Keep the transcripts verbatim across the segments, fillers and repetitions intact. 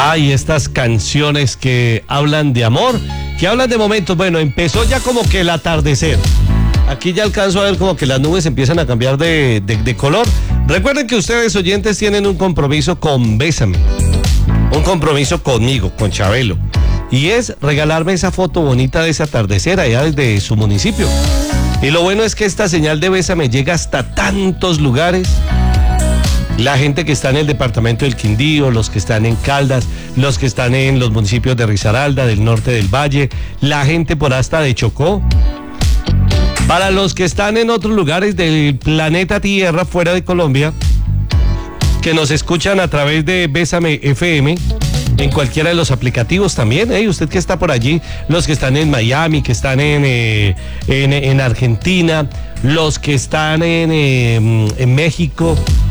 Ah, y estas canciones que hablan de amor, que hablan de momentos. Bueno, empezó ya como que el atardecer. Aquí ya alcanzo a ver como que las nubes empiezan a cambiar de, de, de color. Recuerden que ustedes, oyentes, tienen un compromiso con Bésame. Un compromiso conmigo, con Chabelo. Y es regalarme esa foto bonita de ese atardecer allá desde su municipio. Y lo bueno es que esta señal de Bésame llega hasta tantos lugares. La gente que está en el departamento del Quindío, los que están en Caldas, los que están en los municipios de Risaralda, del norte del Valle, la gente por hasta de Chocó. Para los que están en otros lugares del planeta Tierra, fuera de Colombia, que nos escuchan a través de Bésame F M, en cualquiera de los aplicativos también, ¿eh? Usted que está por allí, los que están en Miami, que están en, eh, en, en Argentina, los que están en, eh, en México,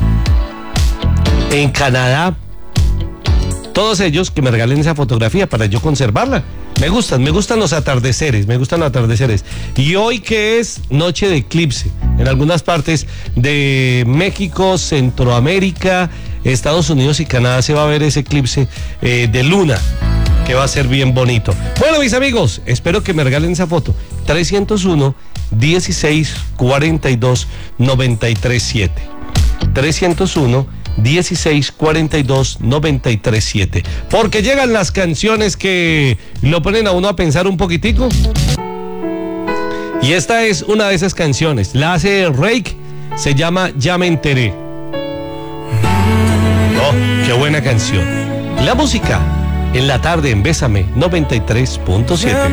en Canadá, todos ellos que me regalen esa fotografía para yo conservarla. Me gustan, me gustan los atardeceres, me gustan los atardeceres. Y hoy que es noche de eclipse, en algunas partes de México, Centroamérica, Estados Unidos y Canadá se va a ver ese eclipse eh, de luna, que va a ser bien bonito. Bueno, mis amigos, espero que me regalen esa foto. trescientos uno, dieciséis, cuarenta y dos, noventa y tres, siete. trescientos uno, dieciséis, cuarenta y dos, noventa y tres, siete. Porque llegan las canciones que lo ponen a uno a pensar un poquitico. Y esta es una de esas canciones. La hace Rake, se llama Ya me enteré. Oh, qué buena canción. La música en la tarde en Bésame noventa y tres punto siete.